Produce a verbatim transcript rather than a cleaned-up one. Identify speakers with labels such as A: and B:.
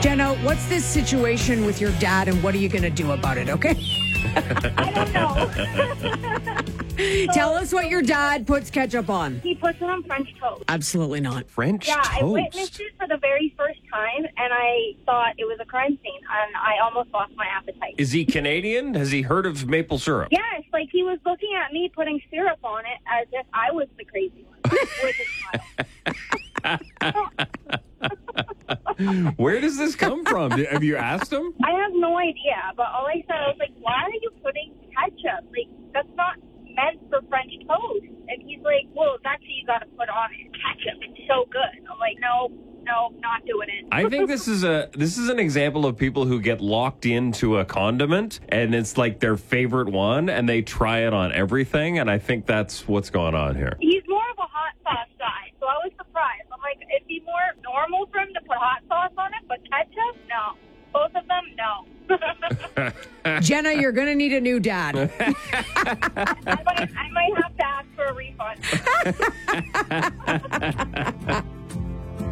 A: Jenna, what's this situation with your dad and what are you going to do about it, okay?
B: I don't know.
A: Tell us what your dad puts ketchup on.
B: He puts it on French toast.
A: Absolutely not.
C: French
B: Yeah, I
C: toast.
B: witnessed it for the very first time, and I thought it was a crime scene, and I almost lost my appetite.
C: Is he Canadian? Has he heard of maple syrup?
B: Yes, like he was looking at me putting syrup on it as if I was the crazy one. With his smile.
C: Where does this come from? Have you asked him?
B: I have no idea, but all I said, I was like, why are you putting ketchup? Like, that's not meant for French toast. And he's like, well, that's what you got to put on it. Ketchup. It's so good. I'm like, no, no, not doing it.
C: I think this is a this is an example of people who get locked into a condiment and it's like their favorite one and they try it on everything, and I think that's what's going on here.
B: He's more of a hot sauce guy, so I was surprised. I'm like, it'd be more normal for him to put hot sauce on it, but ketchup, no. Both of them, no.
A: Jenna, you're going to need a new dad.
B: I might, I might have to ask for a refund.